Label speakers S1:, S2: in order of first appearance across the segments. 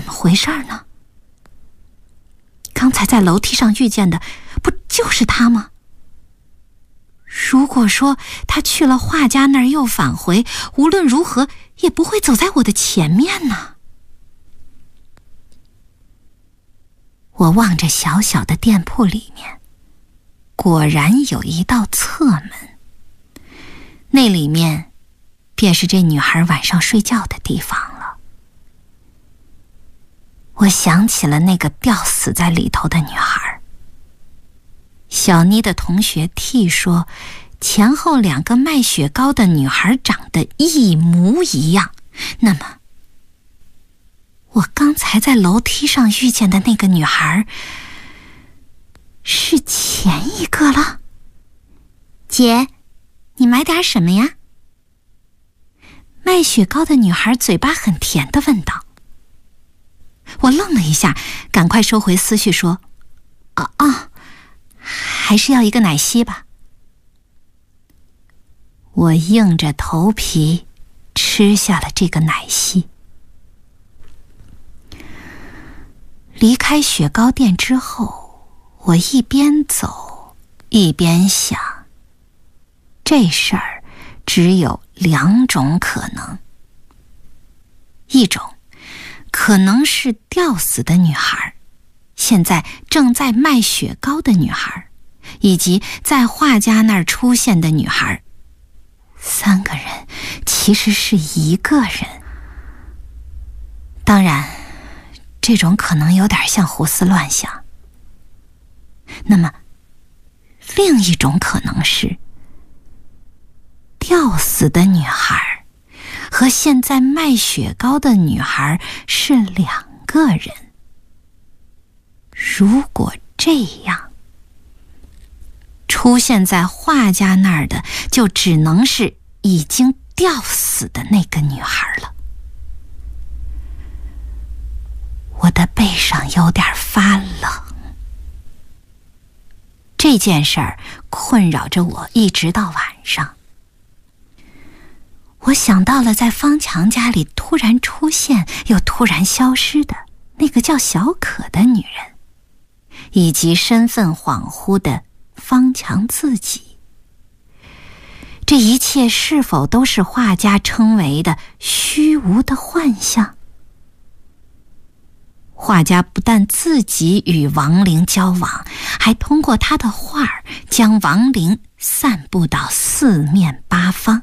S1: 么回事呢？刚才在楼梯上遇见的不就是他吗？如果说他去了画家那儿又返回，无论如何也不会走在我的前面呢。我望着小小的店铺里面，果然有一道侧门，那里面便是这女孩晚上睡觉的地方了。我想起了那个吊死在里头的女孩。小妮的同学 T 说，前后2个卖雪糕的女孩长得一模一样。那么，我刚才在楼梯上遇见的那个女孩，是前一个了？姐，你买点什么呀？卖雪糕的女孩嘴巴很甜地问道。我愣了一下，赶快收回思绪说，还是要一个奶昔吧。我硬着头皮吃下了这个奶昔。离开雪糕店之后，我一边走一边想，这事儿只有2种可能。一种可能是吊死的女孩，现在正在卖雪糕的女孩，以及在画家那儿出现的女孩。3个人其实是一个人。当然，这种可能有点像胡思乱想。那么，另一种可能是，吊死的女孩和现在卖雪糕的女孩是2个人。如果这样，出现在画家那儿的就只能是已经吊死的那个女孩了。我的背上有点发冷。这件事儿困扰着我一直到晚上。我想到了在方强家里突然出现又突然消失的那个叫小可的女人，以及身份恍惚的方强自己。这一切是否都是画家称为的虚无的幻象？画家不但自己与亡灵交往，还通过他的画将亡灵散布到四面八方。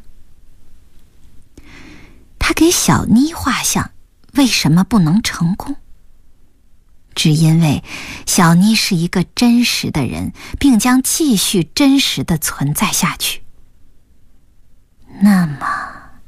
S1: 他给小妮画像为什么不能成功？只因为小妮是一个真实的人，并将继续真实的存在下去。那么，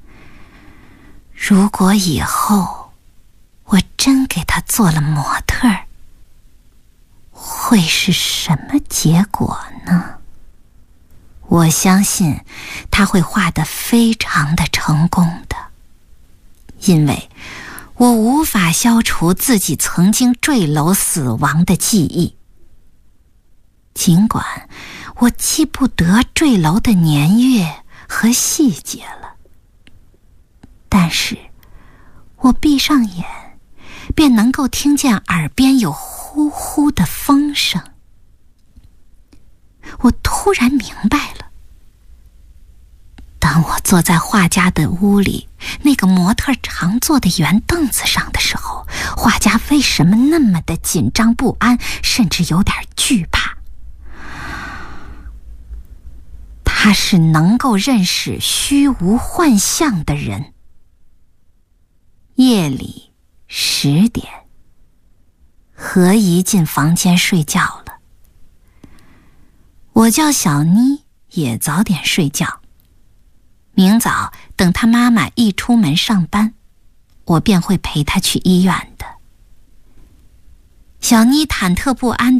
S1: 如果以后我真给他做了模特儿，会是什么结果呢？我相信他会画得非常的成功的，因为我无法消除自己曾经坠楼死亡的记忆。尽管我记不得坠楼的年月和细节了，但是我闭上眼便能够听见耳边有呼呼的风声。我突然明白了，当我坐在画家的屋里那个模特常坐的圆凳子上的时候，画家为什么那么的紧张不安，甚至有点惧怕。他是能够认识虚无幻象的人。夜里10点，何姨进房间睡觉了。我叫小妮也早点睡觉。明早等她妈妈一出门上班，我便会陪她去医院的。小妮忐忑不安